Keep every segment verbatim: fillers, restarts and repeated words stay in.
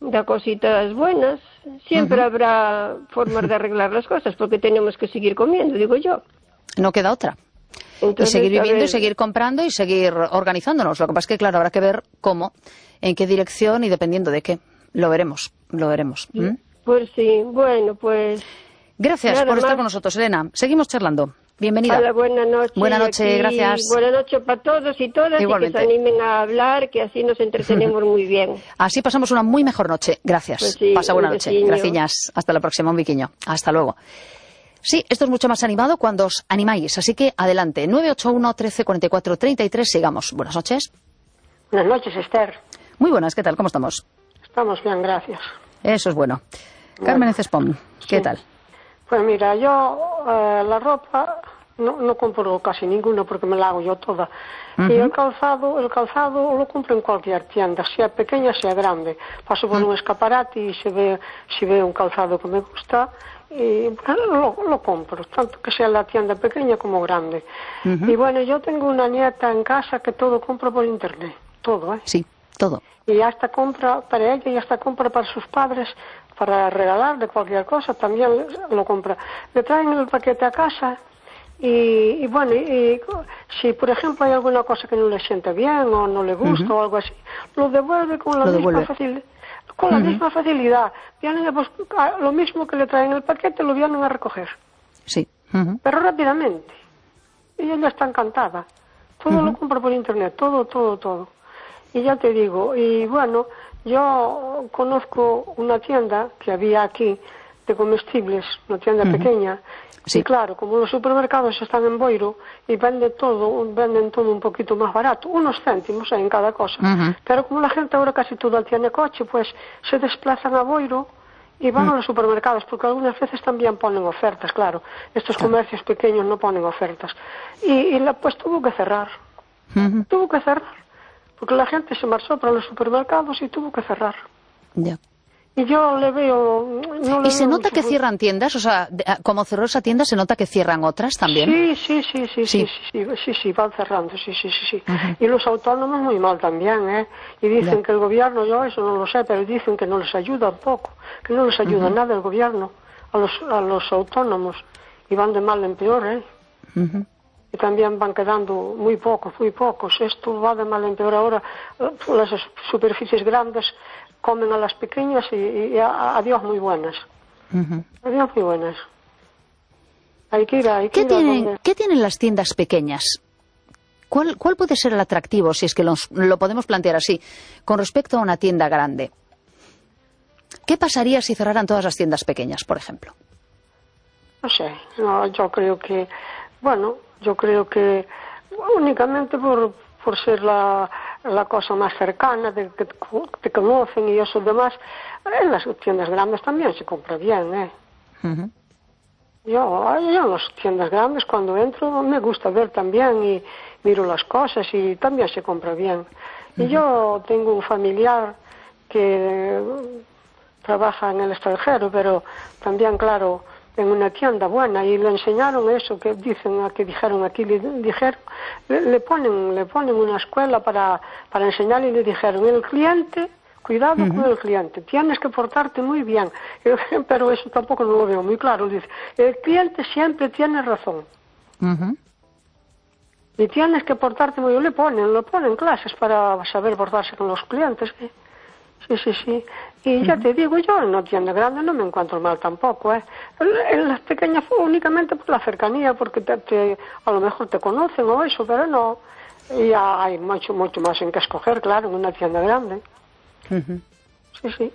da cositas buenas. Siempre uh-huh. habrá formas de arreglar las cosas, porque tenemos que seguir comiendo, digo yo. No queda otra. Entonces, y seguir viviendo y seguir comprando y seguir organizándonos. Lo que pasa es que, claro, habrá que ver cómo, en qué dirección y dependiendo de qué. Lo veremos, lo veremos. ¿Mm? Pues sí, bueno, pues... Gracias Nada por más. estar con nosotros, Elena. Seguimos charlando. Bienvenida. Hola, buena noche. Buena noche, aquí, gracias. Buena noche para todos y todas. Igualmente. Y que se animen a hablar, que así nos entretenemos muy bien. Así pasamos una muy mejor noche. Gracias. Pues sí, Pasa buena noche. veciño. Graciñas. Hasta la próxima, un biquiño. Hasta luego. Sí, esto es mucho más animado cuando os animáis, así que adelante. nueve ocho uno, trece, cuarenta y cuatro, treinta y tres, sigamos. Buenas noches. Buenas noches, Esther. Muy buenas, ¿qué tal? ¿Cómo estamos? Estamos bien, gracias. Eso es bueno. Carmen Bueno, Cespón, ¿qué sí. tal? Pues mira, yo eh, la ropa no, no compro casi ninguna porque me la hago yo toda. Uh-huh. Y el calzado, el calzado lo compro en cualquier tienda, sea pequeña, sea grande. Paso por uh-huh. un escaparate y se ve, si veo un calzado que me gusta, y lo, lo compro, tanto que sea la tienda pequeña como grande. Uh-huh. Y bueno, yo tengo una nieta en casa que todo compra por internet, todo, ¿eh? Sí, todo. Y hasta compra para ella y hasta compra para sus padres, para regalarle cualquier cosa, también lo compra. Le traen el paquete a casa y, y bueno, y, y si por ejemplo hay alguna cosa que no le siente bien o no le gusta uh-huh. o algo así, lo devuelve con la lo misma devuelve. facilidad. Con la uh-huh. misma facilidad. Vienen a bus- a lo mismo que le traen el paquete, lo vienen a recoger. Sí. Uh-huh. Pero rápidamente. Y ella está encantada. Todo uh-huh. lo compra por internet, todo, todo, todo. Y ya te digo, y bueno, yo conozco una tienda que había aquí de comestibles, una tienda uh-huh. pequeña, sí. y claro, como los supermercados están en Boiro y venden todo, venden todo un poquito más barato, unos céntimos en cada cosa, uh-huh. pero como la gente ahora casi toda tiene coche, pues se desplazan a Boiro y van uh-huh. a los supermercados, porque algunas veces también ponen ofertas, claro, estos claro. comercios pequeños no ponen ofertas, y, y la, pues tuvo que cerrar, uh-huh. tuvo que cerrar. Porque la gente se marchó para los supermercados y tuvo que cerrar. Ya. Y yo le veo... No le ¿Y se veo nota mucho... que cierran tiendas? O sea, como cerró esa tienda, ¿se nota que cierran otras también? Sí, sí, sí, sí, sí, sí, sí, sí, sí, sí, van cerrando, sí, sí, sí, sí. Uh-huh. Y los autónomos muy mal también, ¿eh? Y dicen ya. que el gobierno, yo eso no lo sé, pero dicen que no les ayuda un poco, que no les ayuda uh-huh. nada el gobierno a los, a los autónomos. Y van de mal en peor, ¿eh? Uh-huh. Y también van quedando muy pocos, muy pocos. Esto va de mal en peor ahora. Las superficies grandes comen a las pequeñas y, y adiós muy buenas. Uh-huh. Adiós muy buenas. Hay que ir, hay que ¿Qué, ir tienen, donde... ¿Qué tienen las tiendas pequeñas? ¿Cuál, ¿Cuál puede ser el atractivo, si es que los, lo podemos plantear así, con respecto a una tienda grande? ¿Qué pasaría si cerraran todas las tiendas pequeñas, por ejemplo? No sé, no, yo creo que... Bueno... Yo creo que únicamente por, por ser la, la cosa más cercana, de que te conocen y eso demás, en las tiendas grandes también se compra bien, ¿eh? Uh-huh. Yo, yo en las tiendas grandes cuando entro me gusta ver también y miro las cosas y también se compra bien. Uh-huh. Y yo tengo un familiar que trabaja en el extranjero, pero también, claro, en una tienda buena y le enseñaron eso que dicen que dijeron aquí le dijeron le, le ponen le ponen una escuela para para enseñarle y le dijeron el cliente cuidado uh-huh. con el cliente, tienes que portarte muy bien, pero eso tampoco no lo veo muy claro. Dice el cliente siempre tiene razón uh-huh. y tienes que portarte muy bien. Le ponen le ponen clases para saber portarse con los clientes, ¿eh? Sí, sí, sí. Y ya te digo, yo en una tienda grande no me encuentro mal tampoco, ¿eh? En las pequeñas únicamente por la cercanía, porque te, te, a lo mejor te conocen o eso, pero no. Y hay mucho, mucho más en que escoger, claro, en una tienda grande. Uh-huh. Sí, sí.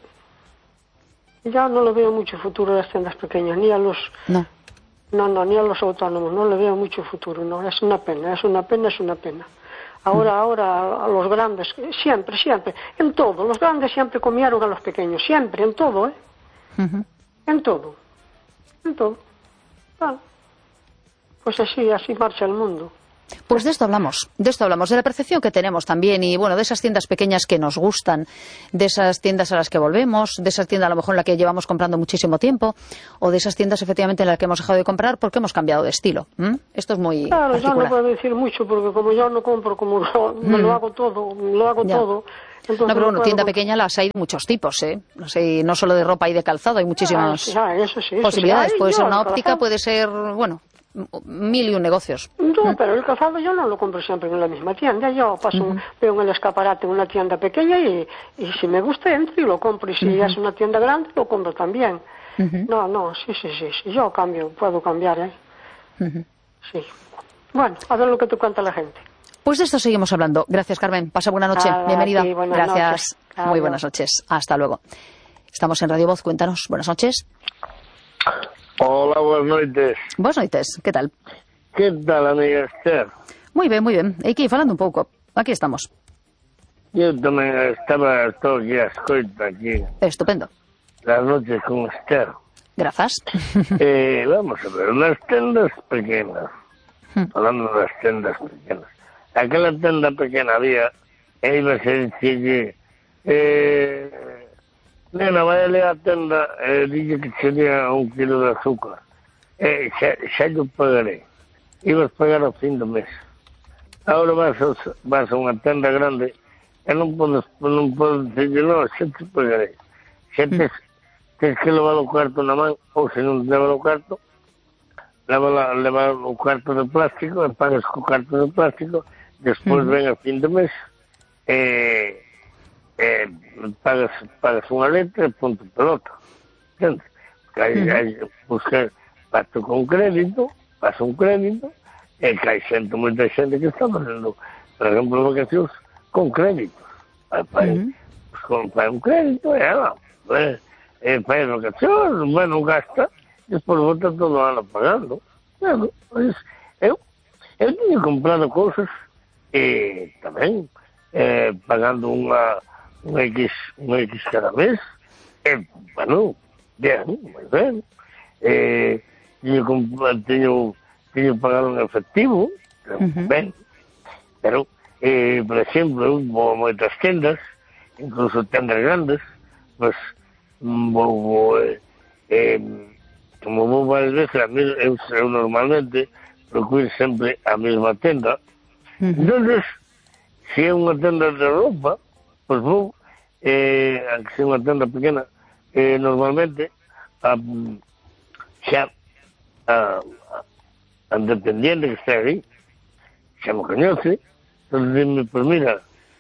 Y ya no le veo mucho futuro a las tiendas pequeñas, ni a los... No. No, no, ni a los autónomos, no le veo mucho futuro, no. Es una pena, es una pena, es una pena. Ahora, ahora, a los grandes, siempre, siempre, en todo, los grandes siempre comieron a los pequeños, siempre, en todo, ¿eh? Uh-huh. En todo, en todo. Ah. Pues así, así marcha el mundo. Pues de esto hablamos, de esto hablamos, de la percepción que tenemos también y, bueno, de esas tiendas pequeñas que nos gustan, de esas tiendas a las que volvemos, de esas tiendas a lo mejor en las que llevamos comprando muchísimo tiempo o de esas tiendas efectivamente en las que hemos dejado de comprar porque hemos cambiado de estilo. ¿Mm? Esto es muy Claro, particular. yo no puedo decir mucho porque como yo no compro, como lo, me lo hago todo, lo hago Ya. todo. Entonces No, pero bueno, puedo tienda comp- pequeña las hay de muchos tipos, ¿eh? No sé, no solo de ropa y de calzado, hay muchísimas Ah, eso sí, eso posibilidades. sí. Ay, Puede yo, ser una el óptica, calzado- puede ser, bueno, m- mil y un negocios. No, pero el calzado yo no lo compro siempre en la misma tienda. Yo paso, un- veo en el escaparate una tienda pequeña y, y si me gusta entro y lo compro. Y si es una tienda grande, lo compro también. No, no, sí, sí, sí, sí. Yo cambio, puedo cambiar, ¿eh? Sí. Bueno, a ver lo que te cuenta la gente. Pues de esto seguimos hablando. Gracias, Carmen. Pasa buena noche. Nada, Bienvenida. a ti, buenas Gracias. noches. Muy Adiós. buenas noches. Hasta luego. Estamos en Radio Voz. Cuéntanos. Buenas noches. Hola, buenas noches. Buenas noches. ¿Qué tal? Que tal, amiga Esther? Moi ben, moi ben. Aquí, falando un pouco. Aquí estamos. Eu tamén estaba todo aquí a escoita aquí Estupendo. las noches con Esther. Grazas. Eh, vamos a ver, las tendas pequenas, Hmm. hablando das tendas pequenas, aquela tenda pequena había, e iba a ser que eh, nena, vai ali a tenda e eh, dille que sería un kilo de azúcar. Eh, xa, xa yo pagarei. Ibas pagar ao fin do mes. Ahora vas a, vas a unha tenda grande e non podes, non podes dicirle, non, xa te pagarei. Xa tes, tens que levar o cuarto na man, ou se non te leva o cuarto, leva, leva o cuarto de plástico e pagas co cuarto de plástico, despois ven a fin do mes e, e pagas, pagas unha letra e punto pelota. Entendes? Porque hai, hai buscar pacto con crédito, pasa un crédito, e que hai xente, moita xente que está facendo, por exemplo, vacacións con créditos. Fai, fai, pues, con, fai un crédito e ela, eh, eh, fai vacacións, bueno, gasta, despois volta todo o ano pagando. Bueno, pues, eu, eu tinha comprado cousas e tamén eh, pagando unha, un X, un X cada mes, e, bueno, ben, moi ben. Eh, Teño, teño, teño pagado en efectivo, uh-huh. ben, pero, eh, por exemplo, eu vou a moitas tendas, incluso tendas grandes, pues, vou, vou eh, eh, como vou varias veces, a mí, eu, eu normalmente procuro sempre a mesma tenda, uh-huh. entonces, se é unha tenda de roupa, pues vou, eh, se é unha tenda pequena, eh, normalmente, a, xa, A, a, a dependiente que está aí, xa me coñece, entón dime, pues mira,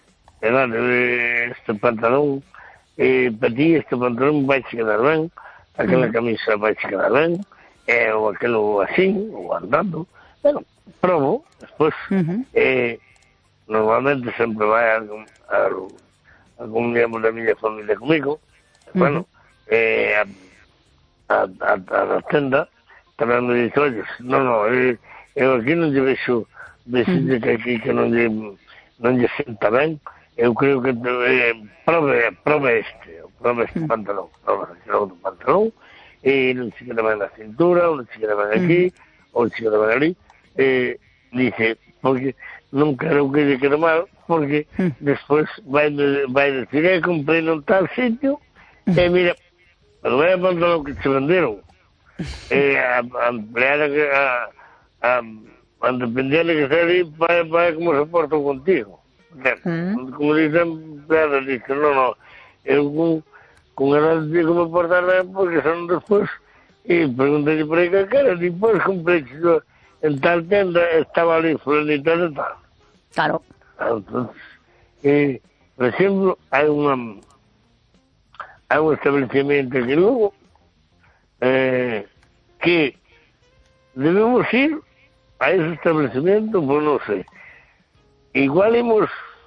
eh, este pantalón eh, para ti, este pantalón vai che quedar ben, aquela camisa vai che quedar ben, eh, ou aquelo así, ou andando, bueno, probo, despois, uh-huh. eh, normalmente sempre vai algún, algún, algún miembro da miña familia comigo, uh-huh. bueno, eh, a, a, a, a la tenda, tamén me dice, oye, non, non, eu, eu aquí non lle vexo decirle que aquí que non lle, non lle senta ben, eu creo que eh, prove, prove este, prove este pantalón, prove este outro pantalón, e non se queda ben na cintura, ou non se queda ben aquí, ou non se queda ben ali, e dice, porque non quero que lle quede mal, porque despois vai, vai decir, eh, comprei non tal sitio, e mira, pero vai a pantalón que se venderon, eh, a, a empleada que a, a, a dependiente que está ali vai, vai como se porta contigo, mm. como dicen empleada, dice, no, no, eu con, con ela digo me portar ben porque son despois e preguntalle por aí que quero, despois comprei en tal tenda, estaba ali fulanita de tal. Claro. Entonces, eh, por exemplo, hai unha hai un establecimiento que luego Eh, que debemos ir a ese establecimiento, pues no sé, igual hemos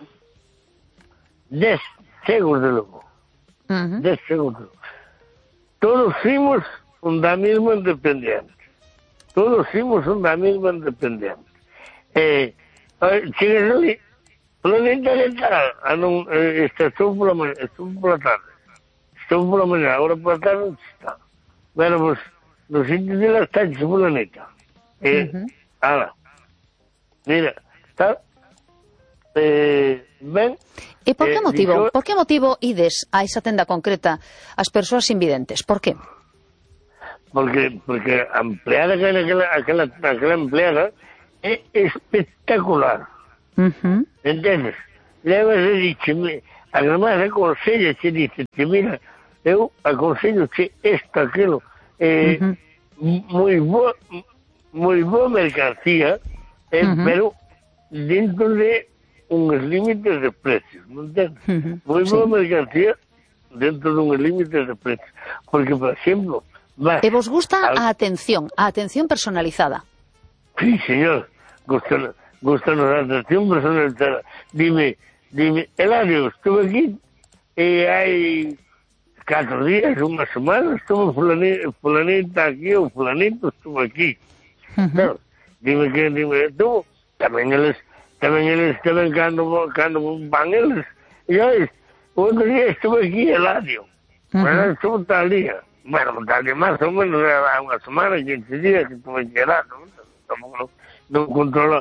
diez cegos de loco, uh-huh. diez cegos de loco. Todos fuimos una misma independiente, todos fuimos una misma independiente. Eh, llegas ali, planeta de tal, ah, no, eh, estou por la mañana, estou por la tarde, estou por la mañana, ahora por la tarde está. Bueno, pues, los sitios de las tachas por la neta. Eh, uh-huh. Ahora, mira, está eh, ben. E por que eh, motivo, dixo, por que motivo ides a esa tenda concreta as persoas invidentes? Por que? porque porque a empleada aquela, aquela, aquela, aquela empleada é espectacular. Uh-huh. Entendes? Levas e dixe, además aconsella, che dice, che mira, eu aconsello che isto, aquilo, eh, uh-huh. moi boa, moi boa mercancía, eh, uh-huh. pero dentro de uns límites de precios, non entendes? Uh-huh. Moi boa sí. mercancía dentro de uns límites de precios. Porque, por exemplo, vas... E vos gusta al... a atención, a atención personalizada. Sí, señor, gusta, gusta a atención personalizada. Dime, dime, Eladio, estuve aquí e hai catro días, unha semana, estuve fulanita, fulanita aquí, ou fulanito estuve aquí. Uh-huh. Claro, dime que, dime, tú, tamén eles, tamén eles, tamén cando, cando van eles, e ois, outro día estuve aquí, Eladio, uh-huh. pero estuve tal día. Bueno, tal día máis ou menos, era unha semana, quince días que estuve aquí, Eladio, tampouco non, non controla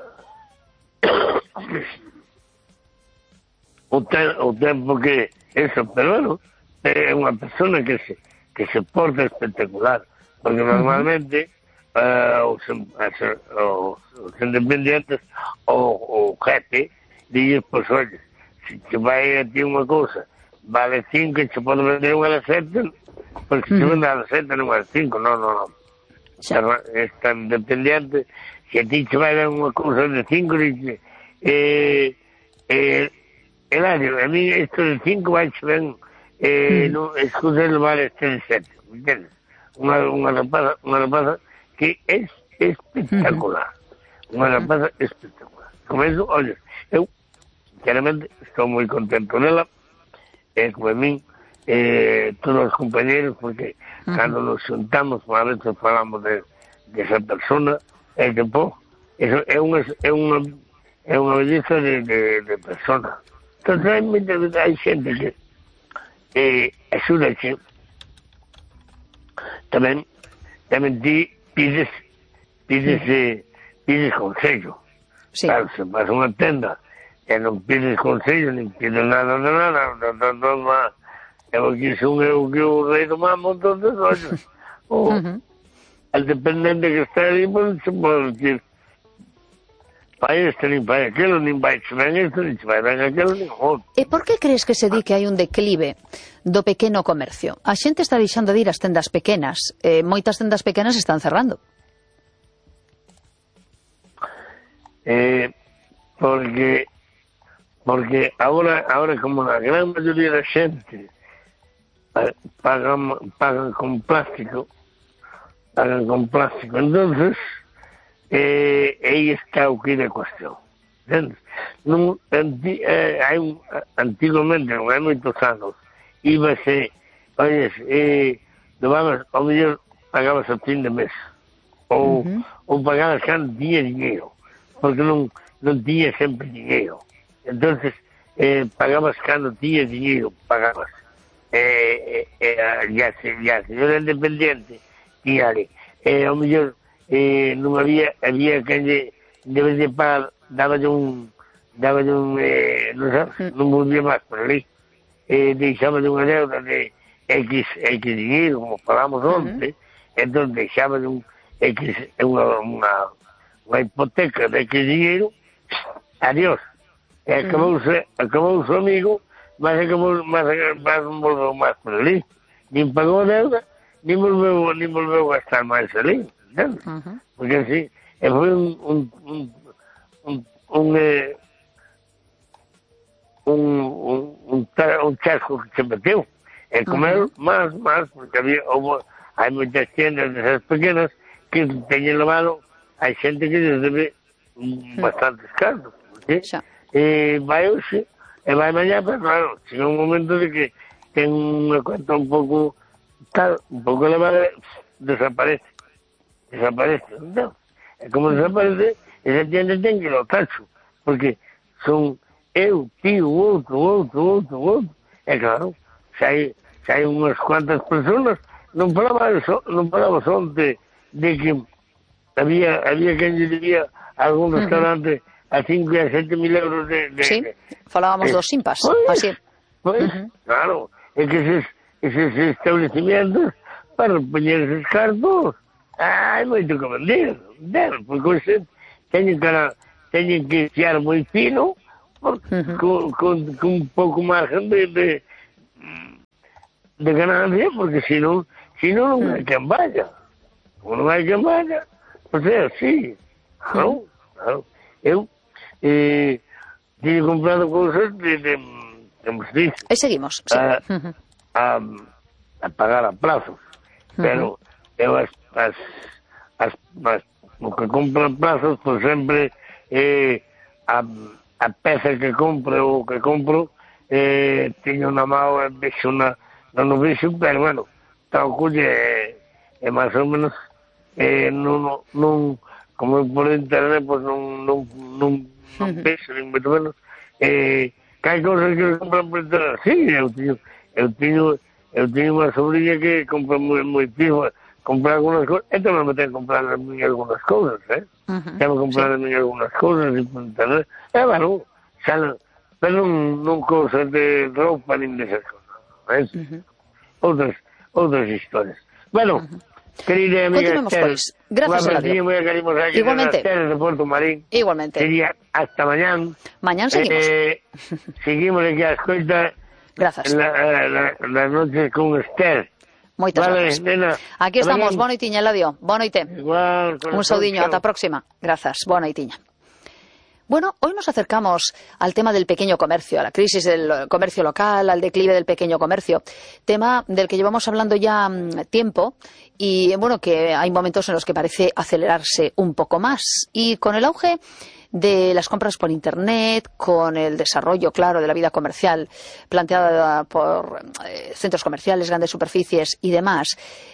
o, te, o tempo que eso, pero bueno, é unha persona que se, que se porta espectacular, porque normalmente uh, os, os, os independientes o, o jefe dices, pois, oye, se te vai a ti unha cousa vale cinco e se pode vender unha de sete, porque se vende a de sete non é cinco, non, non, non. É tan independiente, se a ti te vai dar unha cousa de cinco, dice, eh, eh, Eladio, a mí isto de cinco vai se ven, eh, mm. no, escudero vale este de sete, entendes? Unha, unha rapaza, unha rapaza que é espectacular, unha rapaza espectacular. Como eso, olha, eu, sinceramente, estou moi contento nela, e como a min, eh, todos os compañeros, porque uh-huh. cando nos juntamos, a veces falamos de, de esa persona, é que, pô, eso é unha, é unha, é unha belleza de, de, de persona. Entón, realmente, hai xente que eh, axúdache, tamén, tamén ti pides, pides, eh, pides consello. Sí. Claro, se vas a unha tenda e non pides consello, nin pides nada de nada, non, non, non, non, eu aquí son eu que o rei do mamo, entonces, oye, o uh-huh. el dependente que está ali, pues, se pode decir, vai este, nin vai aquelo, nin vai se ven isto, nin se vai ven aquelo, nin outro. E por que crees que se di que hai un declive do pequeno comercio? A xente está deixando de ir ás tendas pequenas, eh, moitas tendas pequenas están cerrando. Eh, porque porque agora, agora como a gran maioría da xente pagan, pagan con plástico, pagan con plástico, entonces eh, aí está o que é a cuestión, entendes? Non, anti, eh, hai un, antigamente, non hai moitos anos, íbase, oye, eh, vamos, ao mellor pagabas a fin de mes, ou, uh-huh. ou pagabas cando tiña dinheiro, porque non, non tiña sempre dinheiro, entonces eh, pagabas cando tiña dinheiro, pagabas. Eh, eh, ya se ya señor independiente díale, eh, ao mellor eh, non había había que lle debe de pagar, daba un daba un eh, non sabes, non volvía máis por ali, eh, deixaba de unha deuda de X, X dinheiro, como falamos onte, uh-huh. entón deixaba de un X, unha, unha, unha hipoteca de X dinheiro, adiós, e acabouse, uh-huh. acabouse o amigo, mas acabou, mas, mas non volveu máis por ali, nin pagou a deuda, nin volveu, nin volveu a gastar máis ali, entende? Uh-huh. Porque así, e foi un un un un un, eh, un, un, un, un chasco que se meteu, e comer uh-huh. máis, máis, porque había, houve, hai moitas tiendas desas pequenas que teñen levado, hai xente que les debe uh-huh. bastantes cartos, porque, xa. E vai hoxe, e vai mañá, pero claro, chega un momento de que ten unha cuenta un pouco tal, un pouco elevada, desaparece, desaparece, entón, e como desaparece, esa tienda ten que ir ao tacho, porque son eu, tío, outro, outro, outro, outro, e claro, se hai, se hai unhas cuantas personas, non falaba, so, non falaba onte de que había había quen lle debía a algún restaurante uh-huh. a cinco e a sete mil euros de... de sí, de, falábamos de, dos simpas, pues, así. Pues, uh-huh. claro, é que eses, eses establecimientos para poñer eses cartos, hai moito que vender, vender, porque hoxe teñen que, teñen que fiar moi fino, porque, uh-huh. con, con, con un pouco margen de, de, de ganancia, porque senón, senón non hai quen vaya. Como non hai quen vaya, pois é así. Claro, claro. Eu eh, teño comprado cousas de, de, de de e seguimos, sí. a, a, a pagar a plazos. Pero eu as, as, as, as o que compro a plazos, por sempre eh, a, a peza que compro ou que compro eh, teño na mão e vexo na, non o vexo, pero bueno, tocolle e eh, máis ou menos eh, non, non, como por internet, pois non, non, non, non vexo, nin moito menos eh, que hai cousas que compran por internet. Sí, eu teño, eu teño eu teño unha sobrinha que compra moi, moi pijo, comprar algunas cousas, e tamén me ten que comprar a mí algunas cousas, eh? Uh-huh. Ten que comprar sí. a mí algunas cousas, e por internet, e bueno, xa non, pero non, non cousas de roupa, nin desas cousas, eh? Uh-huh. Outras, outras historias. Bueno, uh-huh. querida amiga Esther, pues. Gracias, Eladio. Igualmente. De Puerto Marín. Igualmente. Sería hasta mañana. Mañana seguimos. Eh, seguimos aquí a escoita. Gracias. La, la, la noche con Esther. Moitas vale, gracias. Nena. Aquí estamos, boa noitiña, Eladio. Boa noite. Igual. Un saudiño, ata a próxima. Grazas, boa noitiña. Bueno, hoy nos acercamos al tema del pequeño comercio, a la crisis del comercio local, al declive del pequeño comercio, tema del que llevamos hablando ya tiempo y bueno, que hay momentos en los que parece acelerarse un poco más. Y con el auge de las compras por Internet, con el desarrollo, claro, de la vida comercial planteada por eh, centros comerciales, grandes superficies y demás,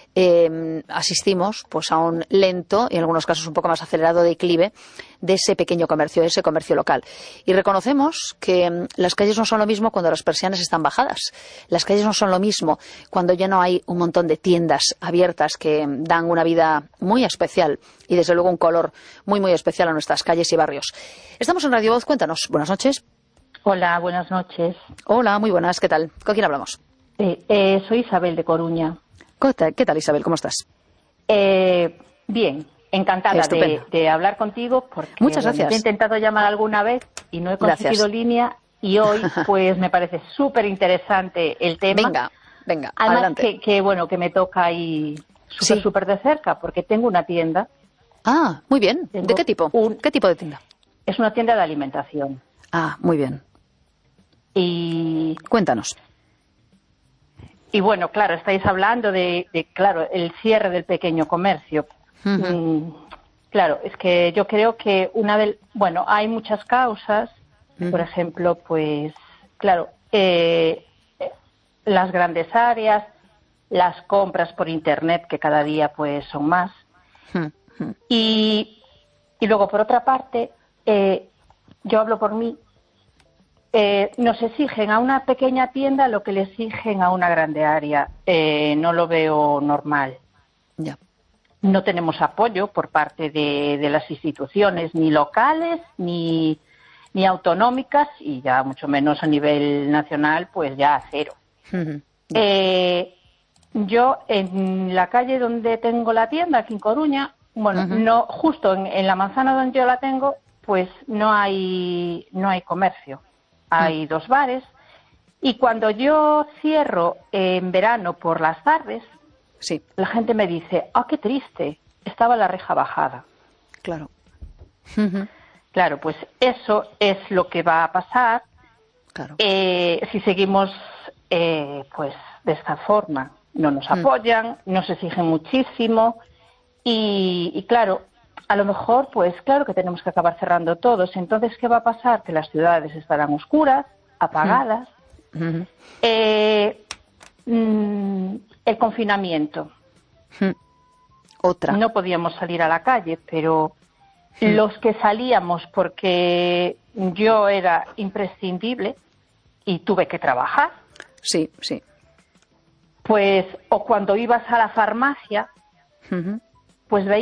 eh, asistimos pues a un lento y en algunos casos un poco más acelerado declive de ese pequeño comercio, de ese comercio local. Y reconocemos que mm, las calles no son lo mismo cuando las persianas están bajadas. Las calles no son lo mismo cuando ya no hay un montón de tiendas abiertas que dan una vida muy especial y desde luego un color muy muy especial a nuestras calles y barrios. Estamos en Radio Voz, cuéntanos. Buenas noches. Hola, buenas noches. Hola, muy buenas, ¿qué tal? ¿Con quién hablamos? Eh, eh, soy Isabel de Coruña. ¿Qué tal, Isabel? ¿Cómo estás? Eh, bien, encantada de, de hablar contigo porque Muchas gracias. Bueno, he intentado llamar alguna vez y no he conseguido gracias. línea y hoy pues me parece súper interesante el tema. Venga, venga, Además, adelante. Que, que bueno, que me toca ahí súper, sí. súper de cerca porque tengo una tienda. Ah, muy bien. Tengo ¿De qué tipo? Un, ¿Qué tipo de tienda? Es una tienda de alimentación. Ah, muy bien. Y... Cuéntanos. Y bueno, claro, estáis hablando de, de, claro, el cierre del pequeño comercio. Uh-huh. Mm, claro, es que yo creo que una del, bueno, hay muchas causas, uh-huh. por ejemplo, pues, claro, eh, las grandes áreas, las compras por Internet, que cada día pues son más. Uh-huh. Y, y luego, por otra parte, eh, yo hablo por mí, Eh, nos exigen a una pequeña tienda lo que le exigen a una grande área. Eh, no lo veo normal. Ya. No tenemos apoyo por parte de, de las instituciones, ni locales, ni, ni autonómicas, y ya mucho menos a nivel nacional, pues ya a cero. Uh-huh. eh, yo, en la calle donde tengo la tienda, aquí en Coruña, bueno, uh-huh. no, justo en, en la manzana donde yo la tengo, pues no hay, no hay comercio. Hay dos bares y cuando yo cierro en verano por las tardes, sí. la gente me dice, ¡ah, qué triste! Estaba la reja bajada. Claro. Uh-huh. Claro, pues eso es lo que va a pasar claro. eh, si seguimos eh, pues de esta forma. No nos uh-huh. apoyan, nos exigen muchísimo y, y claro, a lo mejor, pues claro que tenemos que acabar cerrando todos. Entonces, ¿qué va a pasar? Que las ciudades estarán oscuras, apagadas. Uh-huh. Eh, mm, el confinamiento. Uh-huh. Otra. No podíamos salir a la calle, pero uh-huh. los que salíamos porque yo era imprescindible y tuve que trabajar. Sí, sí. Pues, o cuando ibas a la farmacia, uh-huh. pues veías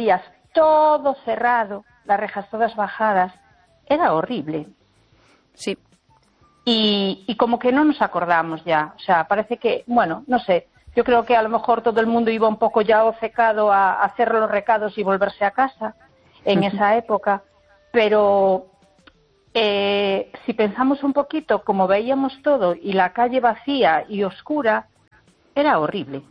todo cerrado, las rejas todas bajadas, era horrible. Sí. Y, y como que no nos acordamos ya, o sea, parece que, bueno, no sé, yo creo que a lo mejor todo el mundo iba un poco ya obcecado a, a hacer los recados y volverse a casa en esa época, pero eh, si pensamos un poquito, como veíamos todo y la calle vacía y oscura, era horrible.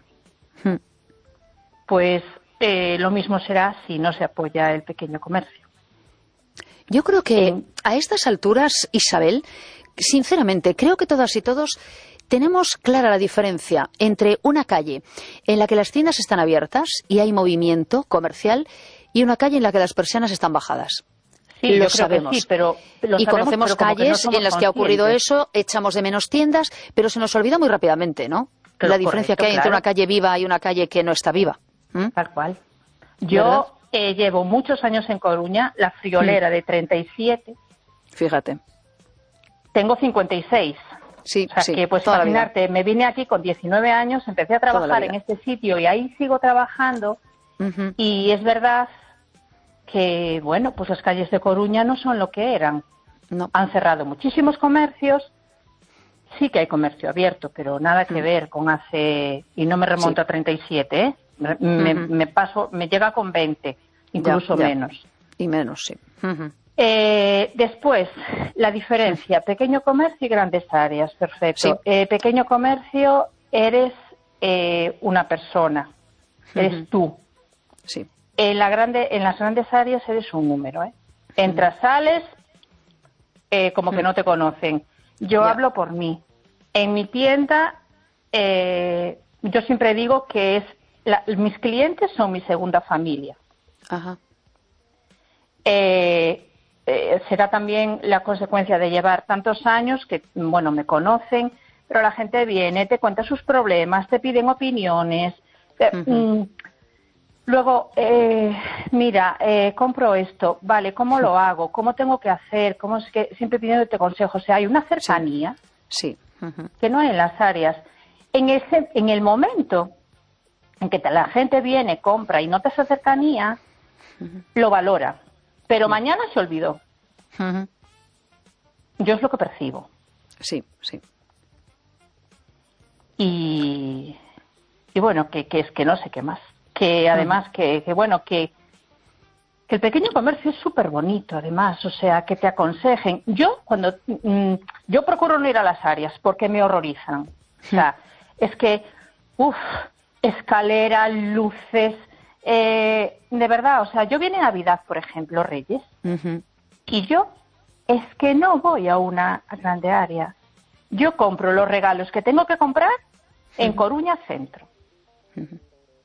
Pues eh, lo mismo será si no se apoya el pequeño comercio. Yo creo que a estas alturas, Isabel, sinceramente, creo que todas y todos tenemos clara la diferencia entre una calle en la que las tiendas están abiertas y hay movimiento comercial y una calle en la que las persianas están bajadas. Sí, lo yo creo sabemos. que sí, pero lo y sabemos, conocemos pero calles no en las que ha ocurrido eso, echamos de menos tiendas, pero se nos olvida muy rápidamente, ¿no? Pero la diferencia correcto, que hay entre claro. una calle viva y una calle que no está viva. ¿Mm? Tal cual. Yo eh, llevo muchos años en Coruña, la friolera mm. de treinta y siete. Fíjate. Tengo cincuenta y seis. Sí, o sea, sí, que pues imaginarte, me vine aquí con diecinueve años, empecé a trabajar en este sitio y ahí sigo trabajando. Uh-huh. Y es verdad que, bueno, pues las calles de Coruña no son lo que eran. No. Han cerrado muchísimos comercios. Sí que hay comercio abierto, pero nada que uh-huh. ver con hace... Y no me remonto sí. a treinta y siete, ¿eh? Me, uh-huh. me paso, me llega con veinte, incluso ya, ya. menos. Y menos, sí. Uh-huh. Eh, después, la diferencia, pequeño comercio y grandes áreas, perfecto. Sí. Eh, pequeño comercio, eres eh, una persona, eres uh-huh. tú. Sí. En, la grande, en las grandes áreas eres un número, ¿eh? Entras, uh-huh. sales, eh, como uh-huh. que no te conocen. Yo yeah. hablo por mí. En mi tienda, eh, yo siempre digo que es la, mis clientes son mi segunda familia. Ajá. Eh, Eh, será también la consecuencia de llevar tantos años que, bueno, me conocen, pero la gente viene, te cuenta sus problemas, te piden opiniones. Eh, uh-huh. mm, luego, eh, mira, eh, compro esto, vale, ¿cómo lo hago? ¿Cómo tengo que hacer? ¿Cómo es que siempre pidiéndote consejos? O sea, hay una cercanía sí. Sí. Uh-huh. que no hay en las áreas. En, ese, en el momento en que te, la gente viene, compra y nota esa cercanía, uh-huh. lo valora. Pero sí. mañana se olvidó. Uh-huh. Yo es lo que percibo. Sí, sí. Y, y bueno, que, que es que no sé qué más. Que además, uh-huh. que, que bueno, que, que el pequeño comercio es súper bonito, además. O sea, que te aconsejen. Yo, cuando mm, yo procuro no ir a las áreas porque me horrorizan. O sea, uh-huh. es que, uff, escaleras, luces... Eh, de verdad, o sea, yo vine a Navidad, por ejemplo, Reyes, uh-huh. y yo es que no voy a una grande área. Yo compro los regalos que tengo que comprar en uh-huh. Coruña Centro. Uh-huh.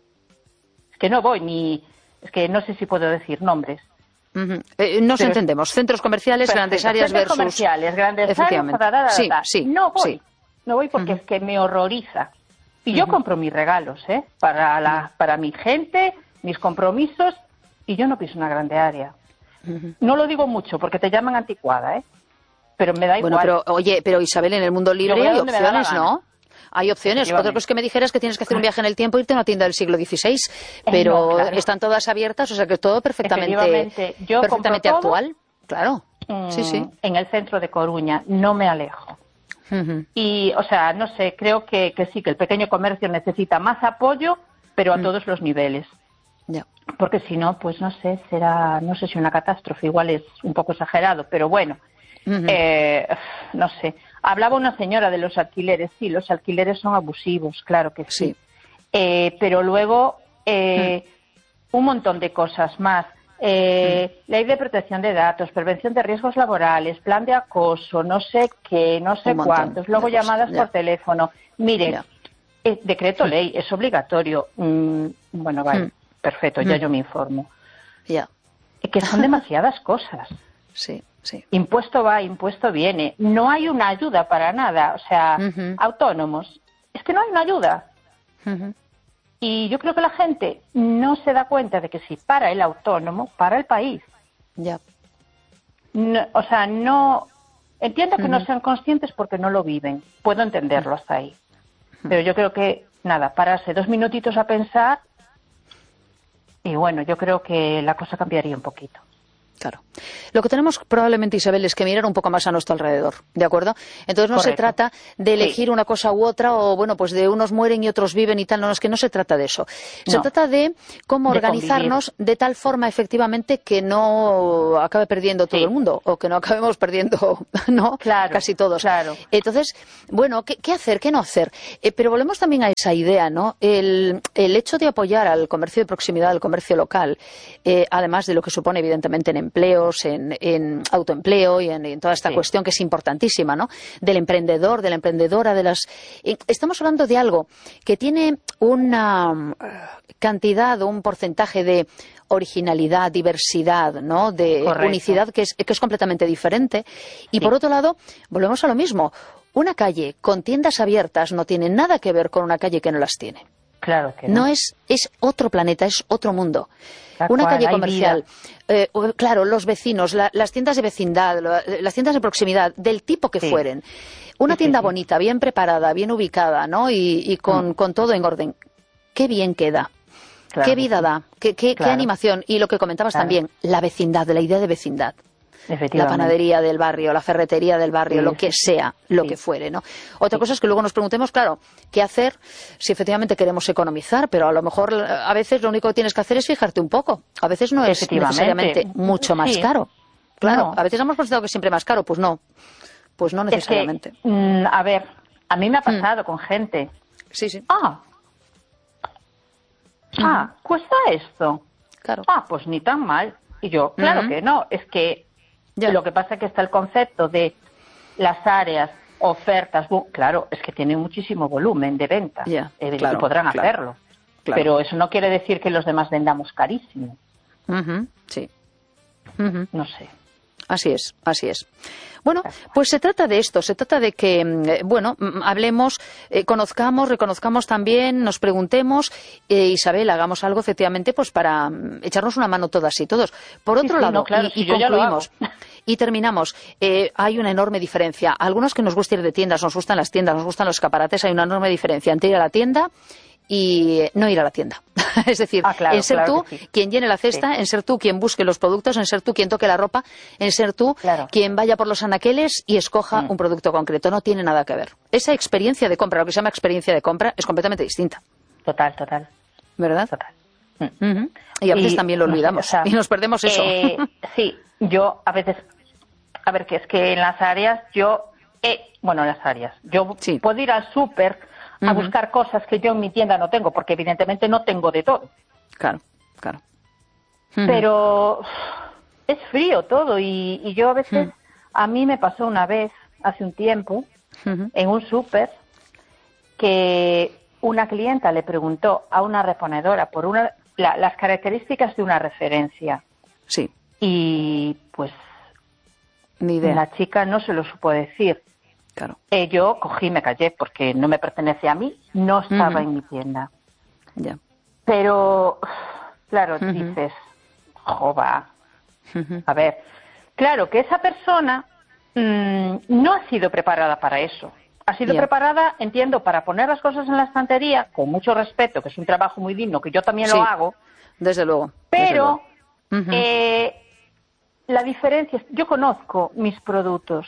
Es que no voy ni... Es que no sé si puedo decir nombres. Uh-huh. Eh, nos Pero entendemos. Centros comerciales, perfecto. Grandes áreas Centros versus... comerciales, grandes áreas... Da, da, da, sí, da. sí, no voy. Sí. No voy porque uh-huh. es que me horroriza. Y yo uh-huh. compro mis regalos, ¿eh? Para, la, para mi gente... mis compromisos, y yo no piso una grande área. Uh-huh. No lo digo mucho, porque te llaman anticuada, ¿eh? Pero me da igual. Bueno, pero, oye, pero Isabel, en el mundo libre hay opciones, ¿no? Hay opciones. Otra cosa es que me dijeras que tienes que hacer un viaje en el tiempo e irte a una tienda del siglo dieciséis, pero no, claro. están todas abiertas, o sea que todo perfectamente, yo perfectamente todo, actual. Claro, mm, sí, sí. En el centro de Coruña, no me alejo. Uh-huh. Y, o sea, no sé, creo que, que sí, que el pequeño comercio necesita más apoyo, pero a uh-huh. todos los niveles. Ya. Porque si no, pues no sé, será, no sé si una catástrofe, igual es un poco exagerado, pero bueno, uh-huh. eh, no sé. Hablaba una señora de los alquileres, sí, los alquileres son abusivos, claro que sí. sí. Eh, pero luego, eh, uh-huh. un montón de cosas más. Eh, uh-huh. Ley de protección de datos, prevención de riesgos laborales, plan de acoso, no sé qué, no sé cuántos, luego llamadas por teléfono. Mire, eh, decreto ley, es obligatorio. Mm, bueno, vale. Uh-huh. Perfecto, ya mm. yo me informo. Ya. Yeah. Que son demasiadas cosas. Sí, sí. Impuesto va, impuesto viene. No hay una ayuda para nada. O sea, uh-huh. autónomos. Es que no hay una ayuda. Uh-huh. Y yo creo que la gente no se da cuenta de que si para el autónomo, para el país. Ya. Yeah. No, o sea, no... Entiendo que uh-huh. no sean conscientes porque no lo viven. Puedo entenderlo hasta ahí. Uh-huh. Pero yo creo que, nada, pararse dos minutitos a pensar... y bueno, yo creo que la cosa cambiaría un poquito. Claro. Lo que tenemos probablemente, Isabel, es que mirar un poco más a nuestro alrededor, ¿de acuerdo? Entonces no Correcto. se trata de elegir sí. una cosa u otra, o bueno, pues de unos mueren y otros viven y tal, no, es que no se trata de eso. Se no. trata de cómo de organizarnos convivir. de tal forma, efectivamente, que no acabe perdiendo todo sí. el mundo, o que no acabemos perdiendo, ¿no? Claro, casi todos. Claro. Entonces, bueno, ¿qué, qué hacer, qué no hacer? Eh, pero volvemos también a esa idea, ¿no? El, el hecho de apoyar al comercio de proximidad, al comercio local, eh, además de lo que supone, evidentemente, en empleos, en, en autoempleo y en, en toda esta sí. cuestión que es importantísima, ¿no? Del emprendedor, de la emprendedora, de las... Estamos hablando de algo que tiene una cantidad o un porcentaje de originalidad, diversidad, ¿no? De Correcto. unicidad que es, que es completamente diferente. Y sí. por otro lado, volvemos a lo mismo. Una calle con tiendas abiertas no tiene nada que ver con una calle que no las tiene. Claro que no. No es, es otro planeta, es otro mundo. La Una cual, calle comercial, eh, claro, los vecinos, la, las tiendas de vecindad, la, las tiendas de proximidad, del tipo que sí. fueren. Una sí, tienda sí, sí. bonita, bien preparada, bien ubicada, ¿no? Y, y con, mm. con todo en orden. Qué bien queda. Claro, qué vida sí. da, qué, qué, claro. qué animación. Y lo que comentabas claro. también, la vecindad, la idea de vecindad. La panadería del barrio, la ferretería del barrio, sí, lo que sí, sea, lo sí. que fuere, ¿no? Otra sí. cosa es que luego nos preguntemos, claro, ¿qué hacer si efectivamente queremos economizar? Pero a lo mejor a veces lo único que tienes que hacer es fijarte un poco. A veces no es necesariamente mucho más sí. caro. Claro, no. a veces hemos pensado que es siempre más caro, pues no, pues no necesariamente. Es que, mm, a ver, a mí me ha pasado mm. con gente. Sí, sí. Ah, ah, mm. cuesta esto. Claro. Ah, pues ni tan mal. Y yo, claro mm-hmm. que no, es que Ya. lo que pasa es que está el concepto de las áreas, ofertas, claro, es que tienen muchísimo volumen de venta yeah, eh, claro, y podrán claro, hacerlo, claro. pero eso no quiere decir que los demás vendamos carísimo. Uh-huh, sí. Uh-huh. No sé. Así es, así es. Bueno, pues se trata de esto, se trata de que, eh, bueno, hablemos, eh, conozcamos, reconozcamos también, nos preguntemos, eh, Isabel, hagamos algo efectivamente pues para um, echarnos una mano todas y todos. Por otro sí, sí, lado, no, claro, y, si y concluimos, y terminamos, eh, hay una enorme diferencia. Algunos que nos gusta ir de tiendas, nos gustan las tiendas, nos gustan los escaparates, hay una enorme diferencia entre ir a la tienda y no ir a la tienda. Es decir, ah, claro, en ser claro tú sí. quien llene la cesta, sí. en ser tú quien busque los productos, en ser tú quien toque la ropa, en ser tú claro. quien vaya por los anaqueles y escoja mm. un producto concreto. No tiene nada que ver. Esa experiencia de compra, lo que se llama experiencia de compra, es completamente distinta. Total, total. ¿Verdad? Total. Mm. Uh-huh. Y a veces y, también lo olvidamos. No sé, o sea, y nos perdemos eso. Eh, sí, yo a veces... A ver, que es que en las áreas yo... Eh, bueno, en las áreas. Yo sí. puedo ir al súper a uh-huh. buscar cosas que yo en mi tienda no tengo, porque evidentemente no tengo de todo. Claro, claro. Uh-huh. Pero es frío todo y, y yo a veces, uh-huh. a mí me pasó una vez, hace un tiempo, uh-huh. en un súper, que una clienta le preguntó a una reponedora por una, la, las características de una referencia. Sí. Y pues Ni idea. la chica no se lo supo decir. Claro. Eh, yo cogí y me callé porque no me pertenece a mí, no estaba uh-huh. en mi tienda. Ya. Yeah. Pero, claro, uh-huh. dices, jova, uh-huh. a ver, claro que esa persona mmm, no ha sido preparada para eso. Ha sido yeah. preparada, entiendo, para poner las cosas en la estantería, con mucho respeto, que es un trabajo muy digno, que yo también sí, lo hago. Desde luego. Pero, desde luego. Uh-huh. eh, la diferencia es, yo conozco mis productos.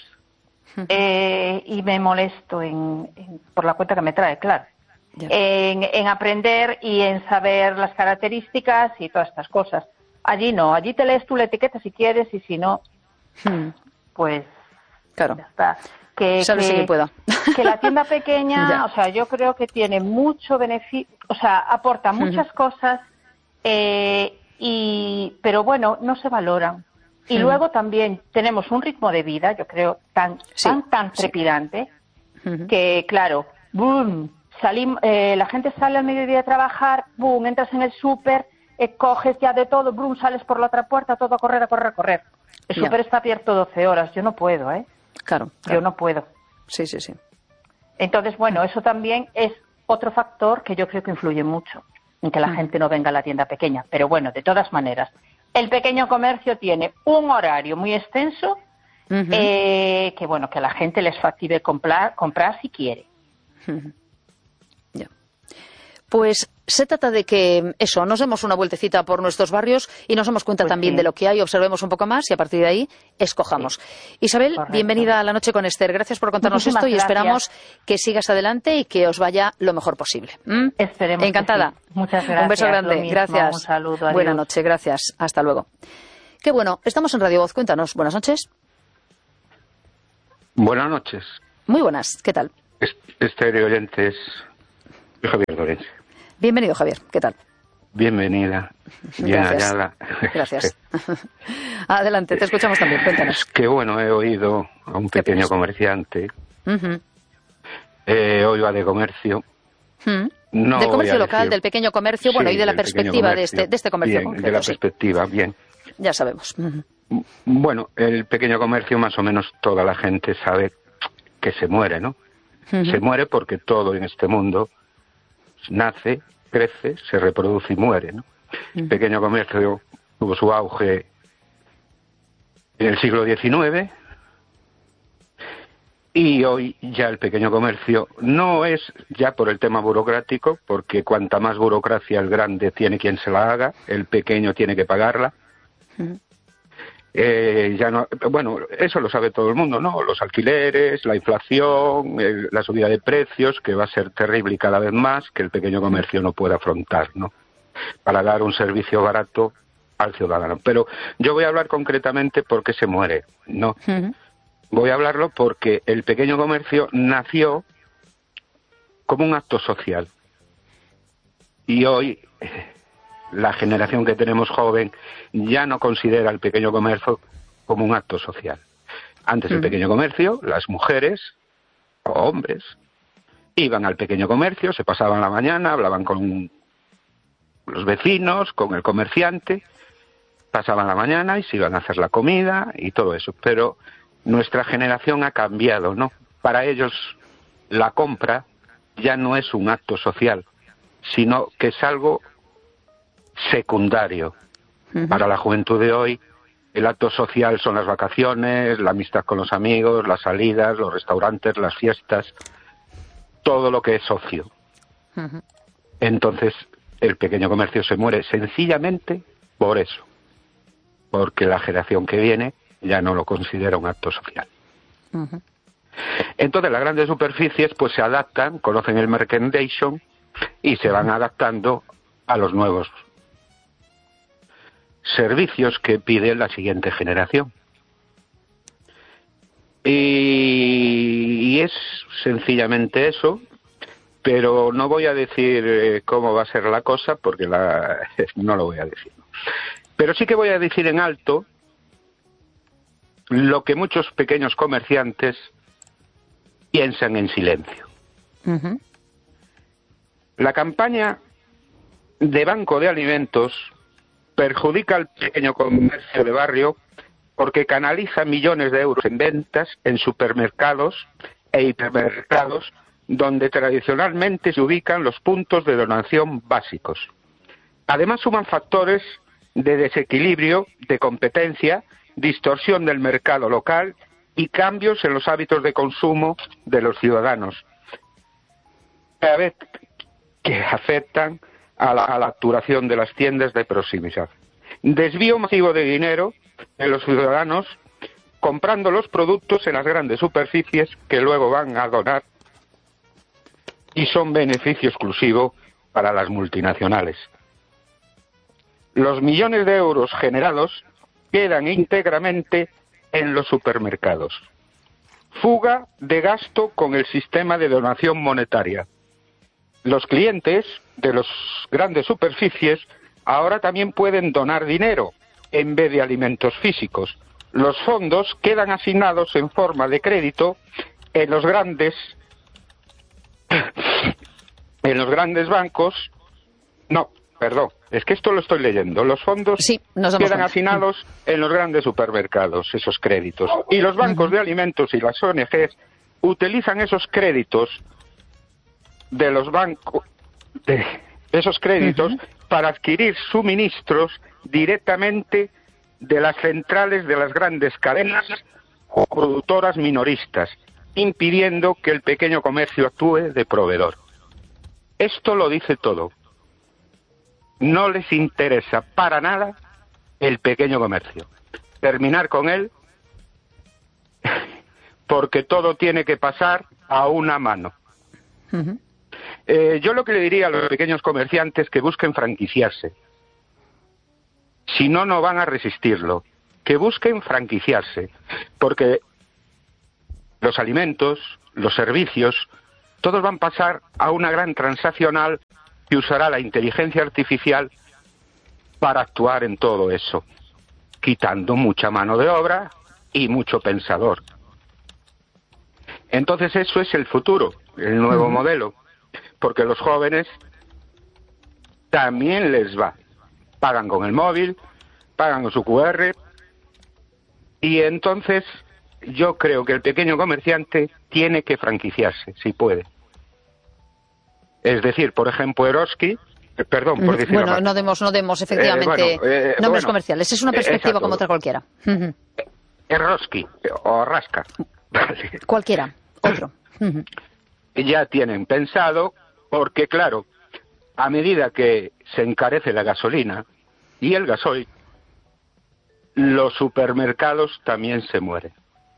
Eh, y me molesto en, en, por la cuenta que me trae, claro, yeah. en, en aprender y en saber las características y todas estas cosas. Allí no, allí te lees tú la etiqueta si quieres y si no, hmm. pues claro. ya está. Que, Sabes que, que pueda. que la tienda pequeña, yeah. o sea, yo creo que tiene mucho beneficio, o sea, aporta muchas uh-huh. cosas, eh, y pero bueno, no se valoran. Y mm. luego también tenemos un ritmo de vida, yo creo, tan sí, tan, tan trepidante, sí. uh-huh. que, claro, boom, salim, eh, la gente sale al mediodía a trabajar, boom, entras en el súper, eh, coges ya de todo, boom, sales por la otra puerta, todo a correr, a correr, a correr. El súper está abierto doce horas, yo no puedo, ¿eh? Claro, claro. Yo no puedo. Sí, sí, sí. Entonces, bueno, eso también es otro factor que yo creo que influye mucho en que la mm. gente no venga a la tienda pequeña. Pero bueno, de todas maneras, el pequeño comercio tiene un horario muy extenso, uh-huh. eh, que bueno, que a la gente les factible comprar, comprar si quiere. Uh-huh. Yeah. Pues Se trata de que, eso, nos demos una vueltecita por nuestros barrios y nos demos cuenta Pues también sí. de lo que hay, observemos un poco más y a partir de ahí escojamos. Sí. Isabel, Correcto. bienvenida a La Noche con Esther. Gracias por contarnos Muchísimas esto y gracias. esperamos que sigas adelante y que os vaya lo mejor posible. ¿Mm? Esperemos que Encantada. sí. Muchas gracias. Un beso grande. Lo mismo. Gracias. Un saludo. Adiós. Buenas noches. Gracias. Hasta luego. Qué bueno. Estamos en Radio Voz. Cuéntanos. Buenas noches. Buenas noches, Muy buenas. ¿Qué tal? Esther y oyentes. Soy Javier Dorense. Bienvenido, Javier. ¿Qué tal? Bienvenida. Bien Gracias. hallada. Gracias. Adelante, te escuchamos también. Cuéntanos. Que bueno, he oído a un ¿Qué pequeño piensas? comerciante. Ujú. Eh, hoy va de comercio. Mm. No del voy comercio a local, decir- del pequeño comercio, bueno, Sí, y de la del pequeño perspectiva de comercio. este, de este comercio Bien, concreto, de la sí. perspectiva, bien. Ya sabemos. Ujú. Bueno, el pequeño comercio, más o menos toda la gente sabe que se muere, ¿no? Ujú. Se muere porque todo en este mundo nace, crece, se reproduce y muere, ¿no? El pequeño comercio tuvo su auge en el siglo diecinueve y hoy ya el pequeño comercio no es ya por el tema burocrático, porque cuanta más burocracia el grande tiene quien se la haga, el pequeño tiene que pagarla. Ujú. Eh, ya no, bueno, eso lo sabe todo el mundo, ¿no? Los alquileres, la inflación, el- la subida de precios, que va a ser terrible y cada vez más, que el pequeño comercio no puede afrontar, ¿no? Para dar un servicio barato al ciudadano. Pero yo voy a hablar concretamente por qué se muere, ¿no? Ujú. Voy a hablarlo porque el pequeño comercio nació como un acto social. Y hoy eh, la generación que tenemos joven ya no considera el pequeño comercio como un acto social. Antes el Mm. pequeño comercio, las mujeres o hombres iban al pequeño comercio, se pasaban la mañana, hablaban con los vecinos, con el comerciante, pasaban la mañana y se iban a hacer la comida y todo eso. Pero nuestra generación ha cambiado, ¿no? Para ellos la compra ya no es un acto social, sino que es algo secundario. Ujú. Para la juventud de hoy, el acto social son las vacaciones, la amistad con los amigos, las salidas, los restaurantes, las fiestas, todo lo que es ocio. Ujú. Entonces, el pequeño comercio se muere sencillamente por eso, porque la generación que viene ya no lo considera un acto social. Ujú. Entonces, las grandes superficies pues se adaptan, conocen el merchandising y se van adaptando a los nuevos servicios que pide la siguiente generación. Y, y es sencillamente eso, pero no voy a decir eh, cómo va a ser la cosa porque la, no lo voy a decir. Pero sí que voy a decir en alto lo que muchos pequeños comerciantes piensan en silencio. Ujú. La campaña de Banco de Alimentos perjudica al pequeño comercio de barrio porque canaliza millones de euros en ventas en supermercados e hipermercados donde tradicionalmente se ubican los puntos de donación básicos. Además suman factores de desequilibrio, de competencia, distorsión del mercado local y cambios en los hábitos de consumo de los ciudadanos, a vez que afectan a la, a la actuación de las tiendas de proximidad. Desvío masivo de dinero en los ciudadanos comprando los productos en las grandes superficies que luego van a donar y son beneficio exclusivo para las multinacionales. Los millones de euros generados quedan íntegramente en los supermercados. Fuga de gasto con el sistema de donación monetaria. Los clientes de las grandes superficies ahora también pueden donar dinero en vez de alimentos físicos. Los fondos quedan asignados en forma de crédito en los grandes en los grandes bancos. No, perdón, es que esto lo estoy leyendo. Los fondos Sí, nos damos quedan cuenta. asignados en los grandes supermercados, esos créditos. Y los bancos de alimentos y las O N Ges utilizan esos créditos de los bancos, de esos créditos, para adquirir suministros directamente de las centrales de las grandes cadenas o productoras minoristas, impidiendo que el pequeño comercio actúe de proveedor. Esto lo dice todo. no les interesa para nada el pequeño comercio. Terminar con él, porque todo tiene que pasar a una mano. Uh-huh. Eh, yo lo que le diría a los pequeños comerciantes que busquen franquiciarse. Si no, no van a resistirlo. Que busquen franquiciarse, porque los alimentos, los servicios, todos van a pasar a una gran transaccional que usará la inteligencia artificial para actuar en todo eso, quitando mucha mano de obra y mucho pensador. Entonces eso es el futuro, el nuevo uh-huh. modelo, porque los jóvenes también les va. Pagan con el móvil, pagan con su cu erre, y entonces yo creo que el pequeño comerciante tiene que franquiciarse, si puede. Es decir, por ejemplo, Eroski, eh, perdón por decirlo Bueno, mal. no demos, no demos efectivamente eh, bueno, eh, nombres bueno, comerciales, es una perspectiva exacto. como otra cualquiera. Uh-huh. Eroski o Rasca. Vale. Cualquiera, otro. Uh-huh. Ya tienen pensado, porque claro, a medida que se encarece la gasolina y el gasoil, los supermercados también se mueren.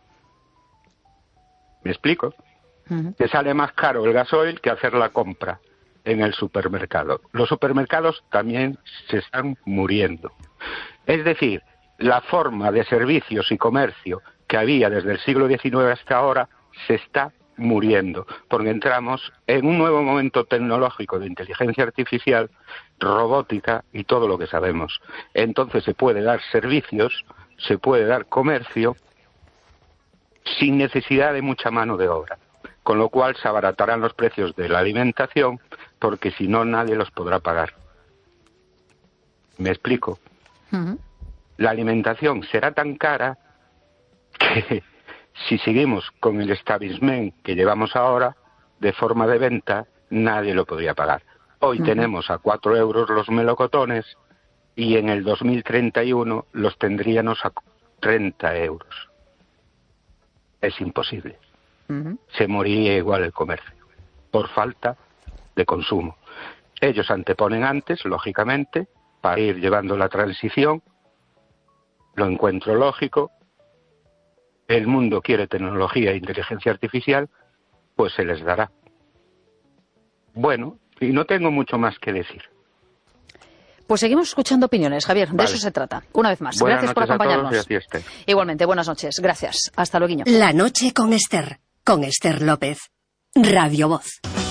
¿Me explico? Uh-huh. Que sale más caro el gasoil que hacer la compra en el supermercado. Los supermercados también se están muriendo. Es decir, la forma de servicios y comercio que había desde el siglo diecinueve hasta ahora se está muriendo, porque entramos en un nuevo momento tecnológico de inteligencia artificial, robótica y todo lo que sabemos. Entonces se puede dar servicios, se puede dar comercio sin necesidad de mucha mano de obra, con lo cual se abaratarán los precios de la alimentación, porque si no nadie los podrá pagar. ¿Me explico? Uh-huh. La alimentación será tan cara que si seguimos con el establishment que llevamos ahora, de forma de venta, nadie lo podría pagar. Hoy uh-huh. tenemos a cuatro euros los melocotones y en el dos mil treinta y uno los tendríamos a treinta euros. Es imposible. Uh-huh. Se moriría igual el comercio, por falta de consumo. Ellos anteponen antes, lógicamente, para ir llevando la transición. Lo encuentro lógico. El mundo quiere tecnología e inteligencia artificial, pues se les dará. Bueno, y no tengo mucho más que decir. Pues seguimos escuchando opiniones, Javier, vale. De eso se trata. Una vez más, buenas gracias por acompañarnos. A todos y igualmente, buenas noches, gracias. Hasta luego. La noche con Esther, con Esther López. Radio Voz.